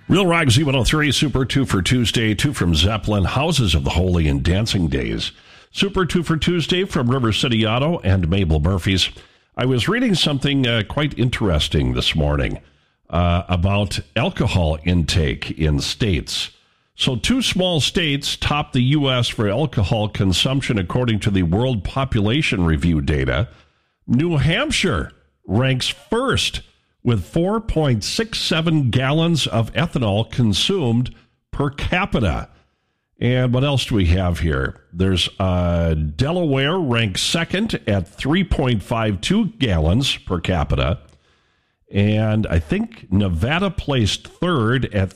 Real Rock Z103, Super 2 for Tuesday, 2 from Zeppelin, Houses of the Holy and Dancing Days. Super 2 for Tuesday from River City Auto and Mabel Murphy's. I was reading something quite interesting this morning about alcohol intake in states. So 2 small states top the U.S. for alcohol consumption according to the World Population Review data. New Hampshire ranks first with 4.67 gallons of ethanol consumed per capita. And what else do we have here? There's Delaware ranks second at 3.52 gallons per capita. And I think Nevada placed third at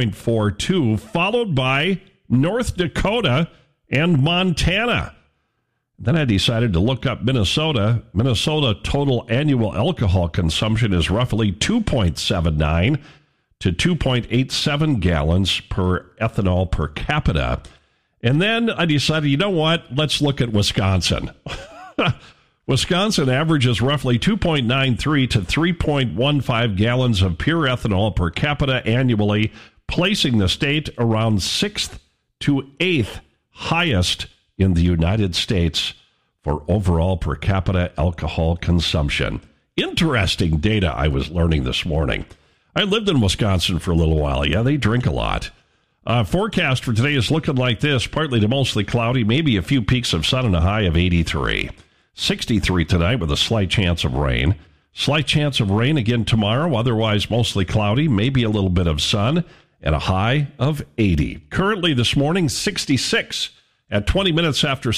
3.42, followed by North Dakota and Montana. Then I decided to look up Minnesota. Minnesota total annual alcohol consumption is roughly 2.79 to 2.87 gallons per ethanol per capita. And then I decided, you know what? Let's look at Wisconsin. Wisconsin averages roughly 2.93 to 3.15 gallons of pure ethanol per capita annually, placing the state around 6th to 8th highest in the United States for overall per capita alcohol consumption. Interesting data I was learning this morning. I lived in Wisconsin for a little while. Yeah, they drink a lot. Forecast for today is looking like this. Partly to mostly cloudy, maybe a few peaks of sun and a high of 83. 63 tonight with a slight chance of rain. Slight chance of rain again tomorrow, otherwise mostly cloudy, maybe a little bit of sun, and a high of 80. Currently this morning, 66 at 20 minutes after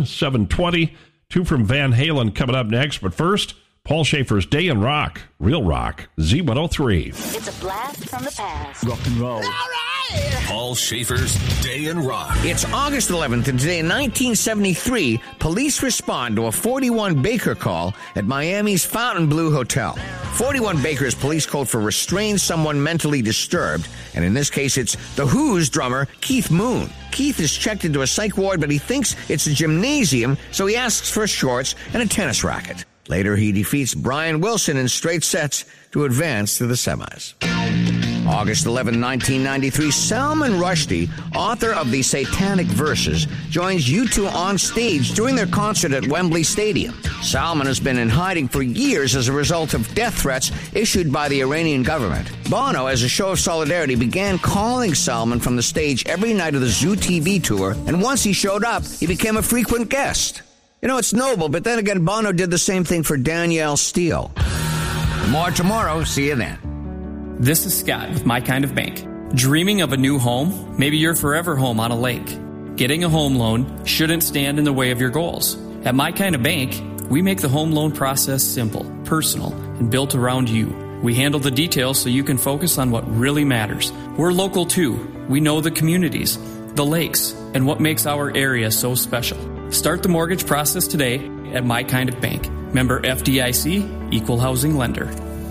7:20. 2 from Van Halen coming up next. But first, Paul Schaefer's Day in Rock, Real Rock, Z103. It's a blast from the past. Rock and roll. All right! Paul Schaefer's Day in Rock. It's August 11th, and today in 1973, police respond to a 41 Baker call at Miami's Fontainebleau Hotel. 41 Baker is police code for restrain someone mentally disturbed, and in this case, it's The Who's drummer, Keith Moon. Keith is checked into a psych ward, but he thinks it's a gymnasium, so he asks for shorts and a tennis racket. Later, he defeats Brian Wilson in straight sets to advance to the semis. August 11, 1993, Salman Rushdie, author of the Satanic Verses, joins U2 on stage during their concert at Wembley Stadium. Salman has been in hiding for years as a result of death threats issued by the Iranian government. Bono, as a show of solidarity, began calling Salman from the stage every night of the Zoo TV tour, and once he showed up, he became a frequent guest. You know, it's noble, but then again, Bono did the same thing for Danielle Steele. More tomorrow. See you then. This is Scott with My Kind of Bank. Dreaming of a new home? Maybe your forever home on a lake. Getting a home loan shouldn't stand in the way of your goals. At My Kind of Bank, we make the home loan process simple, personal, and built around you. We handle the details so you can focus on what really matters. We're local too. We know the communities, the lakes, and what makes our area so special. Start the mortgage process today at My Kind of Bank. Member FDIC, Equal Housing Lender.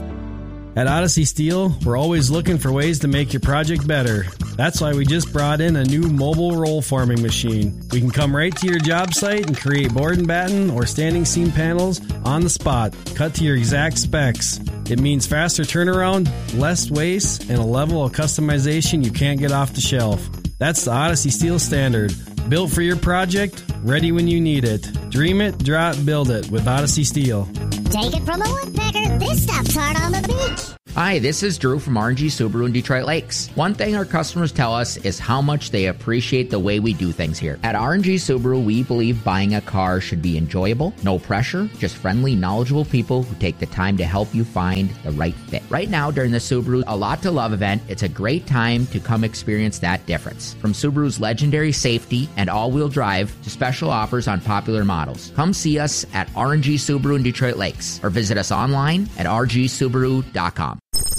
At Odyssey Steel, we're always looking for ways to make your project better. That's why we just brought in a new mobile roll forming machine. We can come right to your job site and create board and batten or standing seam panels on the spot, cut to your exact specs. It means faster turnaround, less waste, and a level of customization you can't get off the shelf. That's the Odyssey Steel standard. Built for your project, ready when you need it. Dream it, draw it, build it with Odyssey Steel. Take it from a woodpecker, this stuff's hard on the beach. Hi, this is Drew from RNG Subaru in Detroit Lakes. One thing our customers tell us is how much they appreciate the way we do things here. At RNG Subaru, we believe buying a car should be enjoyable, no pressure, just friendly, knowledgeable people who take the time to help you find the right fit. Right now, during the Subaru A Lot to Love event, it's a great time to come experience that difference. From Subaru's legendary safety and all-wheel drive to special offers on popular models. Come see us at RNG Subaru in Detroit Lakes or visit us online at rgsubaru.com.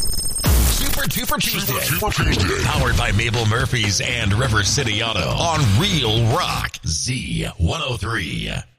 Super Duper Tuesday. Powered by Mabel Murphy's and River City Auto on Real Rock Z103.